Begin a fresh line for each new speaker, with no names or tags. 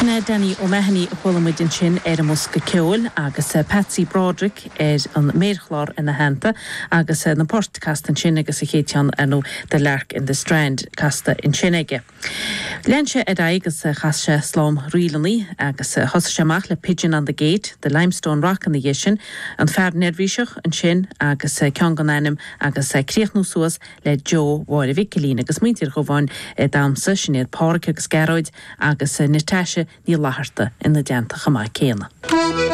Sinna Danny O'Mahony Hulamidin Chin Musca Ceol agus Patsy Broderick an Meirchlár in na Hanta agus na Portcast in Chin agus Chétian anu the Lark in the Strand casta in Chinnege. Lense agus chasse Slám Rilani agus hosseach le Pigeon on the Gate, the Limestone Rock in the Yishin, and Ferdinand in Chin agus Kiongananum agus Kriechnú Suas le Joe Warwickilín agus Mintir Govan damsa Sinead Park agus Garoid agus Natasha ní láharta in na deanta chamá céna.